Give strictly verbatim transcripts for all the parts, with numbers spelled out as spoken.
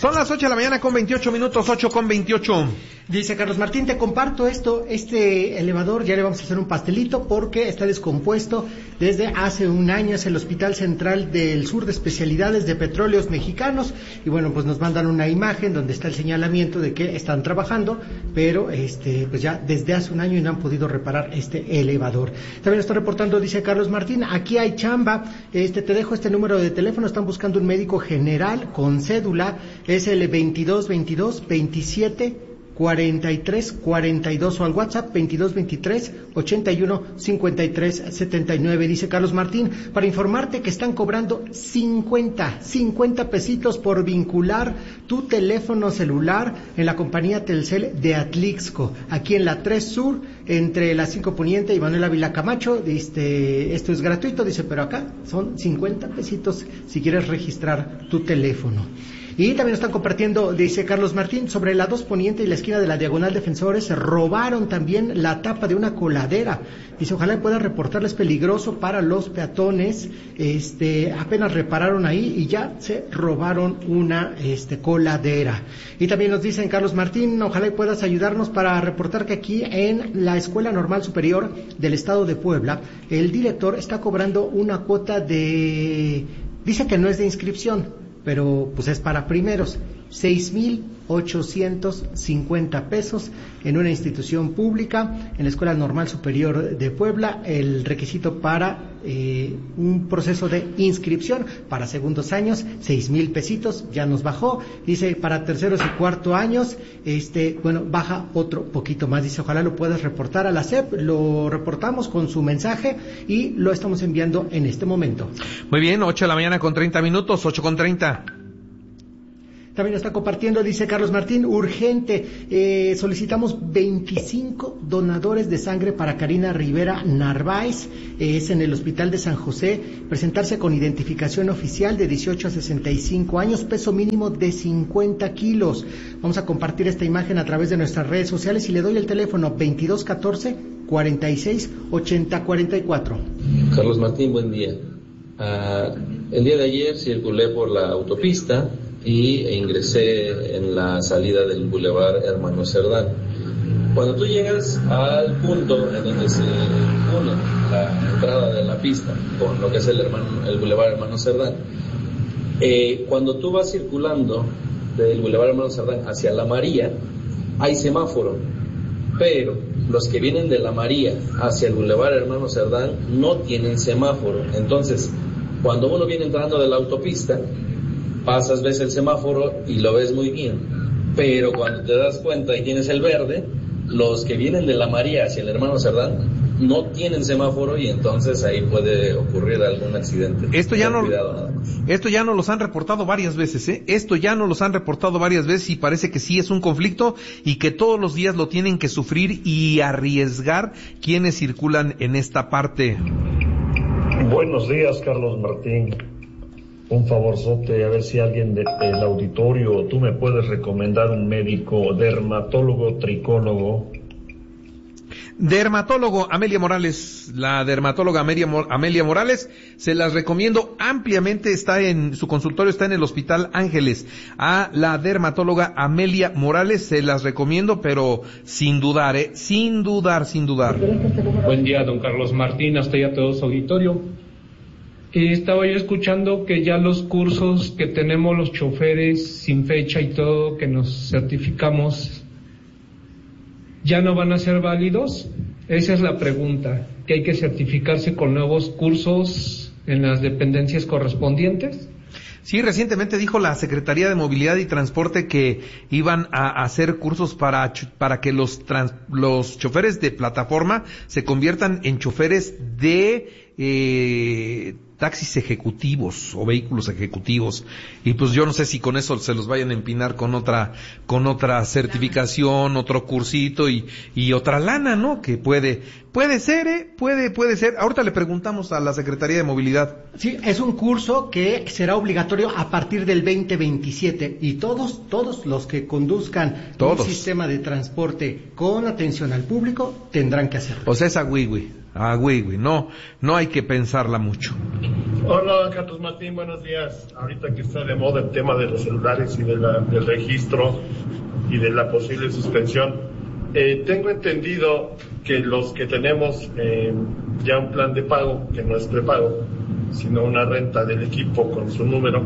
Son las ocho de la mañana con veintiocho minutos, ocho con veintiocho. Dice Carlos Martín, te comparto esto, este elevador ya le vamos a hacer un pastelito porque está descompuesto desde hace un año. Es el Hospital Central del Sur de Especialidades de Petróleos Mexicanos y bueno, pues nos mandan una imagen donde está el señalamiento de que están trabajando, pero este pues ya desde hace un año y no han podido reparar este elevador. También está reportando, dice Carlos Martín, aquí hay chamba, este te dejo este número de teléfono, están buscando un médico general con cédula, es el veintidós veintidós veintisiete cuarenta y tres cuarenta y dos o al WhatsApp veintidós veintitrés ochenta y uno cincuenta y tres setenta y nueve. Dice Carlos Martín, para informarte que están cobrando cincuenta pesitos por vincular tu teléfono celular en la compañía Telcel de Atlixco, aquí en la tres Sur, entre la cinco Poniente y Manuel Ávila Camacho. Este, esto es gratuito, dice, pero acá son cincuenta pesitos si quieres registrar tu teléfono. Y también están compartiendo, dice Carlos Martín, sobre la dos Poniente y la esquina de la Diagonal Defensores, se robaron también la tapa de una coladera. Dice, ojalá pueda reportarles, peligroso para los peatones. Este, apenas repararon ahí y ya se robaron una este, coladera. Y también nos dicen, Carlos Martín, ojalá puedas ayudarnos para reportar que aquí en la Escuela Normal Superior del Estado de Puebla, el director está cobrando una cuota de, dice que no es de inscripción, pero pues es para primeros, seis mil ochocientos cincuenta pesos en una institución pública, en la Escuela Normal Superior de Puebla. El requisito para eh, un proceso de inscripción para segundos años, seis mil pesitos, ya nos bajó. Dice, para terceros y cuarto años, este, bueno, baja otro poquito más. Dice, ojalá lo puedas reportar a la S E P, lo reportamos con su mensaje y lo estamos enviando en este momento. Muy bien, ocho de la mañana con treinta minutos, ocho con treinta. También está compartiendo, dice Carlos Martín, urgente, eh, solicitamos veinticinco donadores de sangre para Karina Rivera Narváez, eh, es en el Hospital de San José, presentarse con identificación oficial de dieciocho a sesenta y cinco años, peso mínimo de cincuenta kilos. Vamos a compartir esta imagen a través de nuestras redes sociales y le doy el teléfono veintidós catorce cuarenta y seis ochenta cuarenta y cuatro. Carlos Martín, buen día. Uh, el día de ayer circulé por la autopista y ingresé en la salida del Boulevard Hermano Cerdán. Cuando tú llegas al punto en donde se une la entrada de la pista con lo que es el, hermano, el Boulevard Hermano Cerdán, eh, cuando tú vas circulando del Boulevard Hermano Cerdán hacia la María, hay semáforo, pero los que vienen de la María hacia el Boulevard Hermano Cerdán no tienen semáforo. Entonces, cuando uno viene entrando de la autopista, pasas, ves el semáforo y lo ves muy bien, pero cuando te das cuenta y tienes el verde, los que vienen de la María hacia el Hermano Cerdán no tienen semáforo y entonces ahí puede ocurrir algún accidente. Esto ya no, cuidado, nada más. Esto ya nos los han reportado varias veces, ¿eh? Esto ya nos los han reportado varias veces y parece que sí es un conflicto y que todos los días lo tienen que sufrir y arriesgar quienes circulan en esta parte. Buenos días, Carlos Martín. Un favorzote, a ver si alguien del de, auditorio, tú me puedes recomendar un médico dermatólogo, tricólogo. Dermatólogo Amelia Morales, la dermatóloga Amelia, Amelia Morales, se las recomiendo ampliamente, está en, su consultorio está en el Hospital Ángeles. A la dermatóloga Amelia Morales se las recomiendo, pero sin dudar, eh, sin dudar, sin dudar. Buen día, don Carlos Martín, hasta ya todo su auditorio. Eh, estaba yo escuchando que ya los cursos que tenemos los choferes sin fecha y todo, que nos certificamos, ¿ya no van a ser válidos? Esa es la pregunta, que hay que certificarse con nuevos cursos en las dependencias correspondientes. Sí, recientemente dijo la Secretaría de Movilidad y Transporte que iban a hacer cursos para para que los trans, los choferes de plataforma se conviertan en choferes de eh, taxis ejecutivos o vehículos ejecutivos, y pues yo no sé si con eso se los vayan a empinar con otra con otra certificación, otro cursito y y otra lana, ¿no? Que puede puede ser, ¿eh? Puede puede ser. Ahorita le preguntamos a la Secretaría de Movilidad. Sí, es un curso que será obligatorio a partir del veinte veintisiete y todos todos los que conduzcan todos. un sistema de transporte con atención al público tendrán que hacerlo. O sea, es a güey, güey. Ah, güey, güey, no, no hay que pensarla mucho. Hola, Carlos Martín, buenos días. Ahorita que está de moda el tema de los celulares y de la, del registro y de la posible suspensión, eh, tengo entendido que los que tenemos eh, ya un plan de pago, que no es prepago, sino una renta del equipo con su número,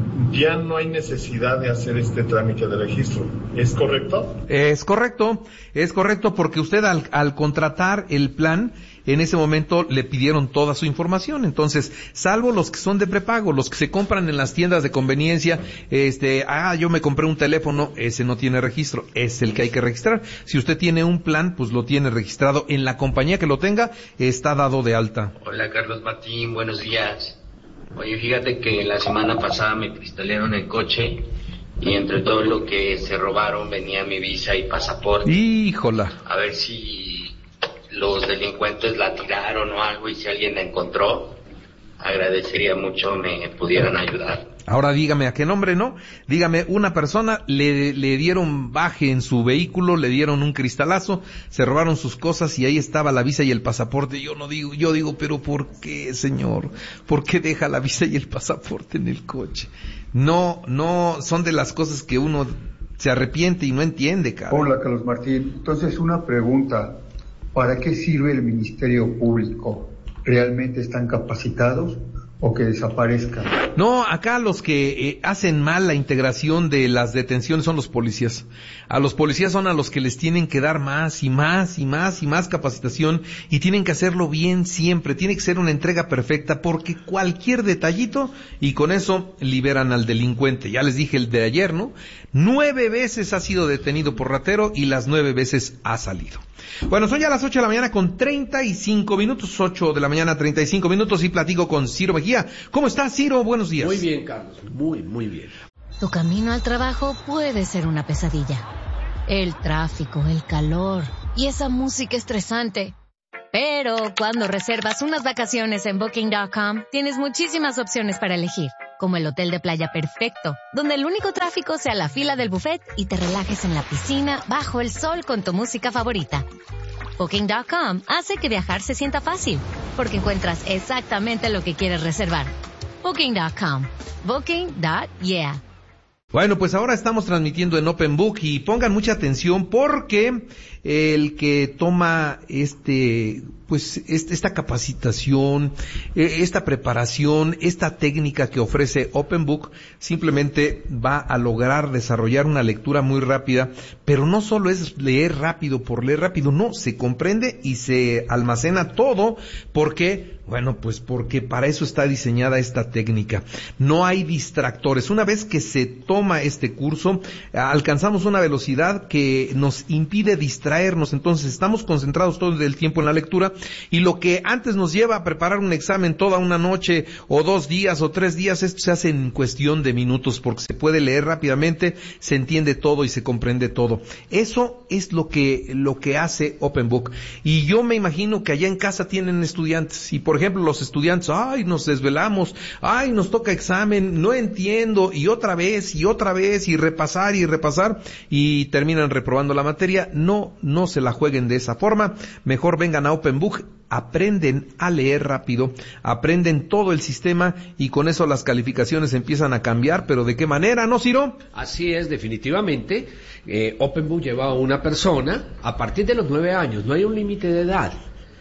ya no hay necesidad de hacer este trámite de registro. ¿Es correcto? Es correcto, es correcto porque usted al, al contratar el plan, en ese momento le pidieron toda su información. Entonces, salvo los que son de prepago, los que se compran en las tiendas de conveniencia, este, ah, yo me compré un teléfono, ese no tiene registro, es el que hay que registrar. Si usted tiene un plan, pues lo tiene registrado en la compañía que lo tenga, está dado de alta. Hola, Carlos Martín, buenos días. Oye, fíjate que la semana pasada me cristalearon el coche y entre todo lo que se robaron venía mi visa y pasaporte. Híjola. A ver si los delincuentes la tiraron o algo y si alguien la encontró, agradecería mucho me pudieran ayudar. Ahora dígame, ¿a qué nombre no? Dígame, una persona le, le dieron baje en su vehículo, le dieron un cristalazo, se robaron sus cosas y ahí estaba la visa y el pasaporte. Yo no digo, yo digo, pero ¿por qué, señor? ¿Por qué deja la visa y el pasaporte en el coche? No, no, son de las cosas que uno se arrepiente y no entiende, cara. Hola, Carlos Martín. Entonces, una pregunta. ¿Para qué sirve el Ministerio Público? ¿Realmente están capacitados o que desaparezcan? No, acá los que eh, hacen mal la integración de las detenciones son los policías. A los policías son a los que les tienen que dar más y más y más y más capacitación y tienen que hacerlo bien siempre. Tiene que ser una entrega perfecta porque cualquier detallito y con eso liberan al delincuente. Ya les dije el de ayer, ¿no? Nueve veces ha sido detenido por ratero y las nueve veces ha salido. Bueno, son ya las ocho de la mañana con treinta y cinco minutos, ocho de la mañana treinta y cinco minutos y platico con Ciro Mejía. ¿Cómo estás, Ciro? Buenos días. Muy bien, Carlos, muy, muy bien. Tu camino al trabajo puede ser una pesadilla. El tráfico, el calor y esa música estresante. Pero cuando reservas unas vacaciones en Booking punto com, tienes muchísimas opciones para elegir, como el hotel de playa perfecto, donde el único tráfico sea la fila del buffet y te relajes en la piscina bajo el sol con tu música favorita. Booking punto com hace que viajar se sienta fácil, porque encuentras exactamente lo que quieres reservar. Booking punto com. Booking punto yeah. Bueno, pues ahora estamos transmitiendo en Open Book y pongan mucha atención porque el que toma este, pues este, esta capacitación, esta preparación, esta técnica que ofrece Open Book, simplemente va a lograr desarrollar una lectura muy rápida, pero no solo es leer rápido por leer rápido, no, se comprende y se almacena todo porque, bueno, pues porque para eso está diseñada esta técnica. No hay distractores. Una vez que se toma este curso, alcanzamos una velocidad que nos impide distraernos, entonces estamos concentrados todo el tiempo en la lectura y lo que antes nos lleva a preparar un examen toda una noche o dos días o tres días, esto se hace en cuestión de minutos porque se puede leer rápidamente, se entiende todo y se comprende todo. Eso es lo que, lo que hace Open Book. Y yo me imagino que allá en casa tienen estudiantes y por ejemplo los estudiantes, ay, nos desvelamos, ay, nos toca examen, no entiendo y otra vez y otra vez y repasar y repasar y terminan reprobando la materia. No, no se la jueguen de esa forma, mejor vengan a Open Book, aprenden a leer rápido, aprenden todo el sistema y con eso las calificaciones empiezan a cambiar, pero ¿de qué manera, no, Ciro? Así es, definitivamente. eh, Open Book lleva a una persona a partir de los nueve años, no hay un límite de edad,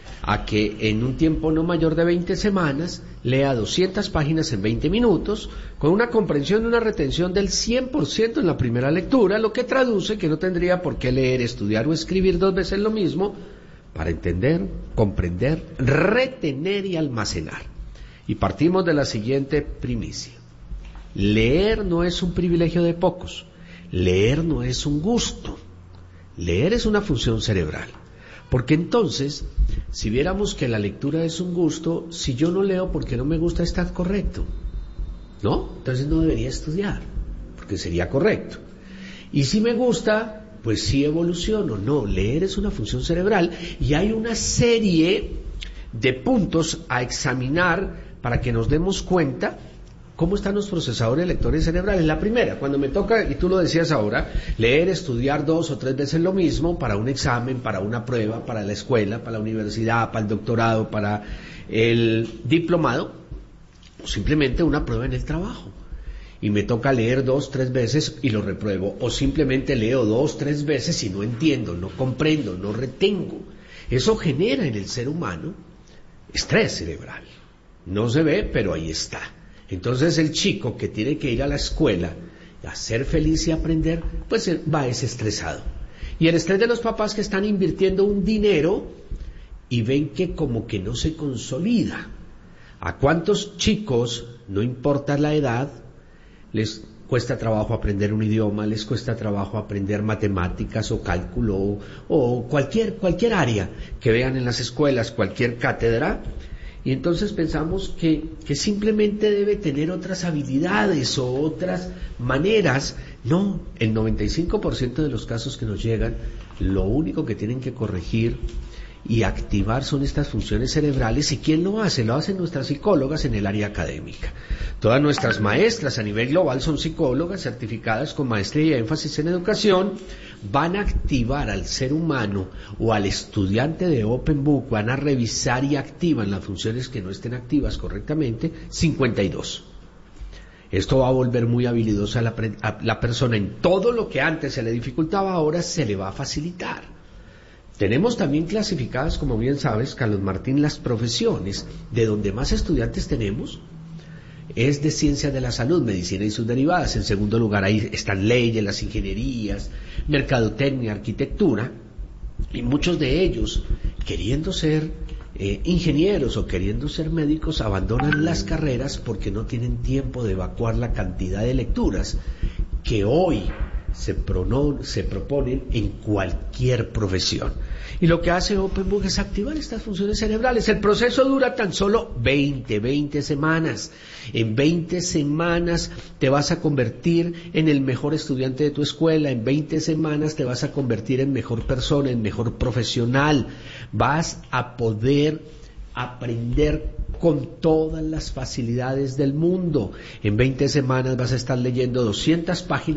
a que en un tiempo no mayor de veinte semanas lea doscientas páginas en veinte minutos, con una comprensión y una retención del cien por ciento en la primera lectura, lo que traduce que no tendría por qué leer, estudiar o escribir dos veces lo mismo para entender, comprender, retener y almacenar. Y partimos de la siguiente primicia. Leer no es un privilegio de pocos, leer no es un gusto, leer es una función cerebral. Porque entonces, si viéramos que la lectura es un gusto, si yo no leo porque no me gusta, está correcto, ¿no? Entonces no debería estudiar, porque sería correcto. Y si me gusta, pues sí evoluciono. No, leer es una función cerebral y hay una serie de puntos a examinar para que nos demos cuenta cómo están los procesadores lectores cerebrales. La primera, cuando me toca, y tú lo decías ahora, leer, estudiar dos o tres veces lo mismo para un examen, para una prueba, para la escuela, para la universidad, para el doctorado, para el diplomado, simplemente una prueba en el trabajo. Y me toca leer dos, tres veces y lo repruebo. O simplemente leo dos, tres veces y no entiendo, no comprendo, no retengo. Eso genera en el ser humano estrés cerebral. No se ve, pero ahí está. Entonces el chico que tiene que ir a la escuela a ser feliz y aprender, pues va desestresado. Y el estrés de los papás que están invirtiendo un dinero y ven que como que no se consolida. ¿A cuántos chicos, no importa la edad, les cuesta trabajo aprender un idioma, les cuesta trabajo aprender matemáticas o cálculo o, o cualquier, cualquier área que vean en las escuelas, cualquier cátedra? Y entonces pensamos que, que simplemente debe tener otras habilidades o otras maneras. No, el noventa y cinco por ciento de los casos que nos llegan, lo único que tienen que corregir y activar son estas funciones cerebrales. ¿Y quién lo hace? Lo hacen nuestras psicólogas en el área académica. Todas nuestras maestras a nivel global son psicólogas certificadas con maestría y énfasis en educación. Van a activar al ser humano o al estudiante de Open Book, van a revisar y activan las funciones que no estén activas correctamente, cincuenta y dos. Esto va a volver muy habilidosa a la, a la persona en todo lo que antes se le dificultaba, ahora se le va a facilitar. Tenemos también clasificadas, como bien sabes, Carlos Martín, las profesiones. De donde más estudiantes tenemos es de ciencias de la salud, medicina y sus derivadas. En segundo lugar, ahí están leyes, las ingenierías, mercadotecnia, arquitectura. Y muchos de ellos, queriendo ser eh, ingenieros o queriendo ser médicos, abandonan las carreras porque no tienen tiempo de evacuar la cantidad de lecturas que hoy se, prono, se proponen en cualquier profesión. Y lo que hace Open Book es activar estas funciones cerebrales. El proceso dura tan solo veinte, veinte semanas. En veinte semanas te vas a convertir en el mejor estudiante de tu escuela. En veinte semanas te vas a convertir en mejor persona, en mejor profesional. Vas a poder aprender con todas las facilidades del mundo. En veinte semanas vas a estar leyendo doscientas páginas